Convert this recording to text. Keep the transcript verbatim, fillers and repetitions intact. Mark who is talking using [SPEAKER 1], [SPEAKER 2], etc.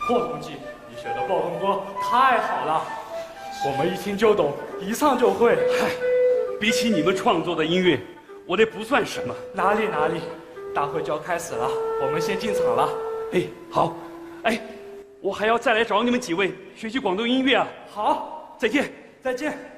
[SPEAKER 1] 霍同济，你写的《暴风歌》太好了，我们一听就懂，一唱就会。
[SPEAKER 2] 嗨，比起你们创作的音乐，我这不算什么。
[SPEAKER 1] 哪里哪里，大会就要开始了，我们先进场了。
[SPEAKER 2] 哎，好，哎，我还要再来找你们几位学习广东音乐啊。
[SPEAKER 1] 好，
[SPEAKER 2] 再见，
[SPEAKER 1] 再见。